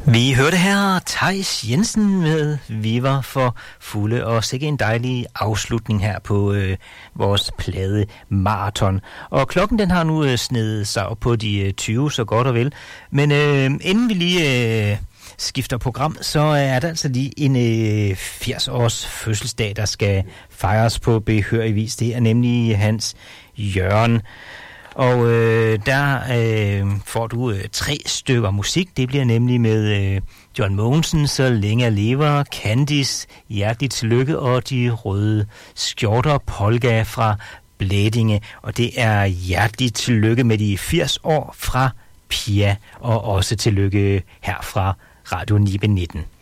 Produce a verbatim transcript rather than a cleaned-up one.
Vi hørte her Theis Jensen med Vi var for fulde, og sikke en dejlig afslutning her på øh, vores plade maraton. Og klokken den har nu øh, snedet sig op på de øh, tyve, så godt og vel. Men øh, inden vi lige øh, skifter program, så er der altså lige en øh, firs års fødselsdag, der skal fejres på behørig vis. Det er nemlig Hans Jørgen. Og øh, der øh, får du øh, tre stykker musik. Det bliver nemlig med øh, John Mogensen, Så længe jeg lever, Candice, Hjerteligt tillykke og De røde skjorter, Polka fra Blædinge. Og det er hjerteligt tillykke med de firs år fra Pia, og også tillykke her fra Radio Nibe nitten.